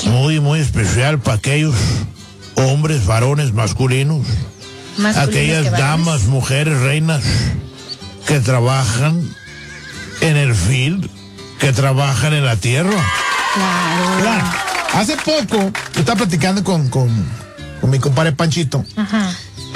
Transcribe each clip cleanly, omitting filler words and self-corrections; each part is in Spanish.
muy, muy especial para aquellos hombres, varones, masculinos, aquellas damas, mujeres, reinas que trabajan en el field, que trabajan en la tierra. Claro. Hace poco, yo estaba platicando con mi compadre Panchito. Ajá.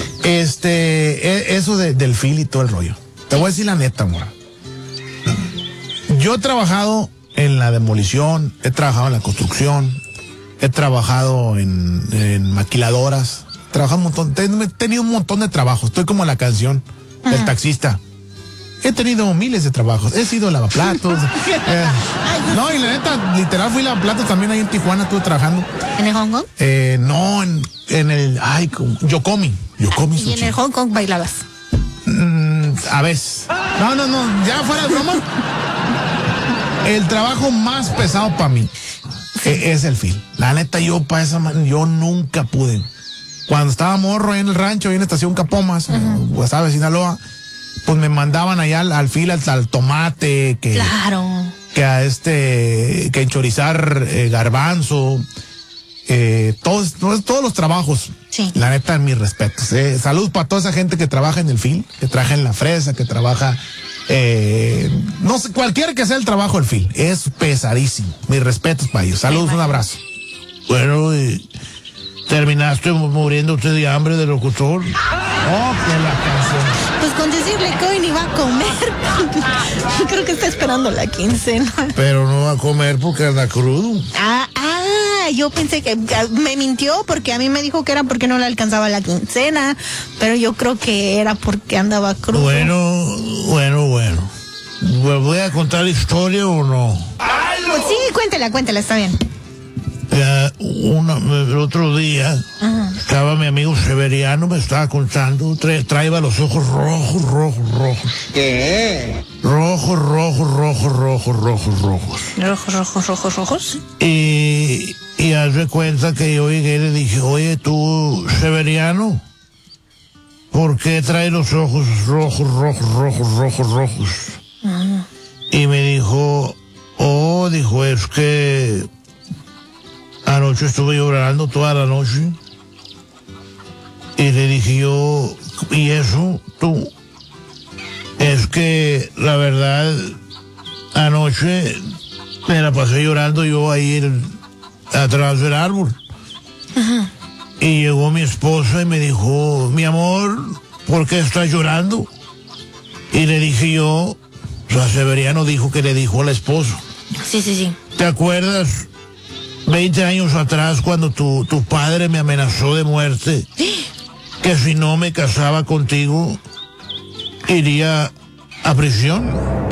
Eso del field y todo el rollo. Te voy a decir la neta, mora. Yo he trabajado en la demolición, he trabajado en la construcción, he trabajado en maquiladoras, he trabajado he tenido un montón de trabajos. Estoy como la canción del taxista. He tenido miles de trabajos. He sido lavaplatos. No, y la neta, literal fui lavaplatos también ahí en Tijuana, estuve trabajando. ¿En el Hong Kong? No, en el Yokomi. Yokomi ¿Y Sushi. en el Hong Kong bailabas? A veces. No, ya fuera de broma. El trabajo más pesado para mí es el field. La neta, yo nunca pude. Cuando estaba morro en el rancho, ahí en la estación Capomas, Guasave, Sinaloa, pues me mandaban allá al field, al tomate, Claro. que enchorizar garbanzo, todos los trabajos. Sí. La neta, mis respetos. Salud para toda esa gente que trabaja en el field, que trabaja en la fresa, que trabaja, no sé, cualquiera que sea el trabajo del field. Es pesadísimo. Mis respetos para ellos. Saludos, un abrazo. Bueno, ¿terminaste muriéndote de hambre de locutor? Oh, que la canción. Pues con decirle que hoy ni va a comer. Creo que está esperando la quincena. Pero no va a comer porque anda crudo. Yo pensé que me mintió porque a mí me dijo que era porque no le alcanzaba la quincena, pero yo creo que era porque andaba crudo. Bueno. ¿Voy a contar la historia o no? Pues sí, cuéntela, está bien. El otro día estaba mi amigo Severiano, me estaba contando, traía los ojos rojos. ¿Qué? Rojos. Rojos. Y haz de cuenta que yo llegué y le dije, oye, tú, Severiano, ¿por qué traes los ojos rojos? Y me dijo, es que anoche estuve llorando toda la noche. Y le dije yo, ¿y eso tú? Es que la verdad, anoche me la pasé llorando yo ahí atrás del árbol. Y llegó mi esposa y me dijo, mi amor, ¿por qué estás llorando? Y le dije yo, Severiano dijo que le dijo al esposo. Sí. ¿Te acuerdas 20 años atrás cuando tu padre me amenazó de muerte? Que si no me casaba contigo, iría a prisión.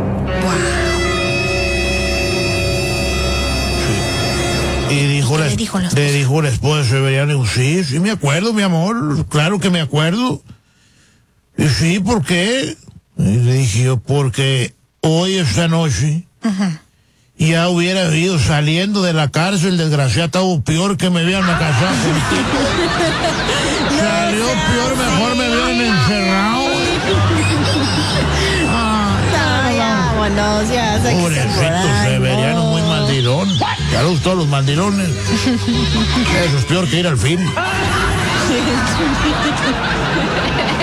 Sí. Y le dijo la esposa de Severiano, sí, me acuerdo, mi amor, claro que me acuerdo. Y sí, ¿por qué? Y le dije yo, porque hoy, esta noche, ya hubiera ido saliendo de la cárcel, desgraciado, peor que me vieran a casar contigo. Salió peor, mejor me vieron encerrado. Vámonos, ya. Pobrecito Severiano, muy mandilón. Saludos a todos los mandilones. Eso es peor que ir al fin.